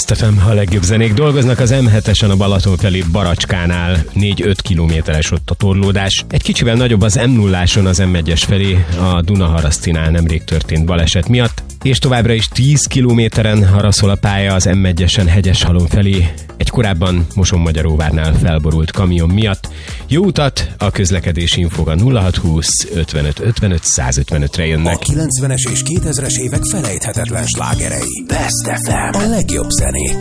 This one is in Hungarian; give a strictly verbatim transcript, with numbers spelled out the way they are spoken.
Best ef em, a legjobb zenék dolgoznak az em hetesen a Balaton felé Baracskánál. négy-öt kilométeres ott a torlódás. Egy kicsivel nagyobb az em nulláson az em egyes felé a Dunaharasztinál nemrég történt baleset miatt. És továbbra is tíz kilométeren haraszol a pálya az em egyesen Hegyeshalom felé, egy korábban Mosonmagyaróvárnál felborult kamion miatt. Jó utat, a közlekedési infók a nulla hat húsz ötvenöt ötvenöt száz ötvenötre jönnek. A kilencvenes és kétezres évek felejthetetlen slágerei. Best ef em, a legjobb zenék.